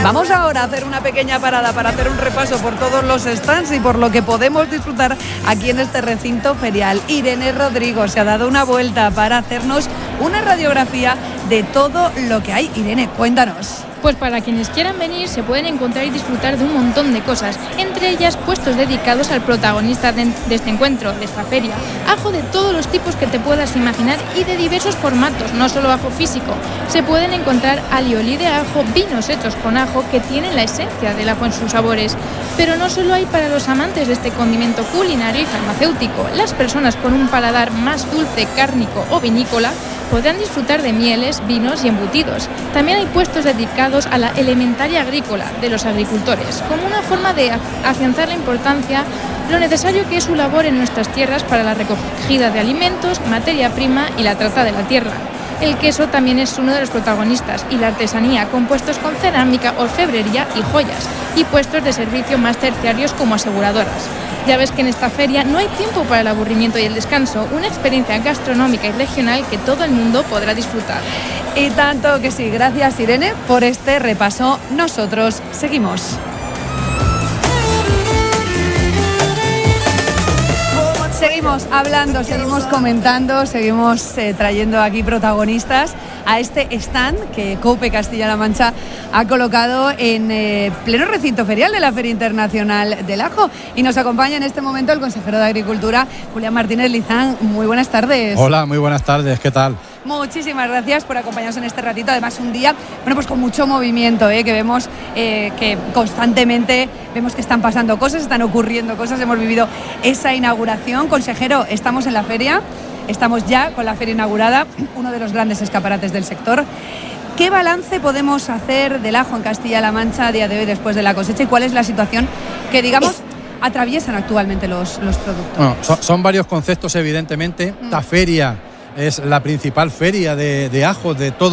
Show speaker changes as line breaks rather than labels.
Vamos ahora a hacer una pequeña parada para hacer un repaso por todos los stands y por lo que podemos disfrutar aquí en este recinto ferial. Irene Rodrigo se ha dado una vuelta para hacernos una radiografía de todo lo que hay. Irene, cuéntanos.
Pues para quienes quieran venir se pueden encontrar y disfrutar de un montón de cosas, entre ellas puestos dedicados al protagonista de este encuentro, de esta feria. Ajo de todos los tipos que te puedas imaginar y de diversos formatos, no solo ajo físico. Se pueden encontrar alioli de ajo, vinos hechos con ajo que tienen la esencia del ajo en sus sabores. Pero no solo hay para los amantes de este condimento culinario y farmacéutico. Las personas con un paladar más dulce, cárnico o vinícola podrán disfrutar de mieles, vinos y embutidos. También hay puestos dedicados a la elementaria agrícola de los agricultores, como una forma de afianzar la importancia, lo necesario que es su labor en nuestras tierras para la recogida de alimentos, materia prima y la trata de la tierra. El queso también es uno de los protagonistas y la artesanía, con puestos con cerámica, orfebrería y joyas, y puestos de servicio más terciarios como aseguradoras. Ya ves que en esta feria no hay tiempo para el aburrimiento y el descanso, una experiencia gastronómica y regional que todo el mundo podrá disfrutar.
Y tanto que sí, gracias Irene por este repaso. Nosotros seguimos. Seguimos hablando, seguimos comentando, seguimos trayendo aquí protagonistas a este stand que COPE Castilla-La Mancha ha colocado en pleno recinto ferial de la Feria Internacional del Ajo. Y nos acompaña en este momento el consejero de Agricultura, Julián Martínez Lizán. Muy buenas tardes.
Hola, muy buenas tardes, ¿qué tal?
Muchísimas gracias por acompañarnos en este ratito. Además, un día, bueno, pues con mucho movimiento, que vemos que constantemente vemos que están pasando cosas, están ocurriendo cosas. Hemos vivido esa inauguración. Consejero, estamos en la feria, estamos ya con la feria inaugurada, uno de los grandes escaparates del sector. ¿Qué balance podemos hacer del ajo en Castilla-La Mancha a día de hoy después de la cosecha y cuál es la situación que, digamos, atraviesan actualmente los productos?
Bueno, son varios conceptos, evidentemente. Esta feria es la principal feria de ajos de todo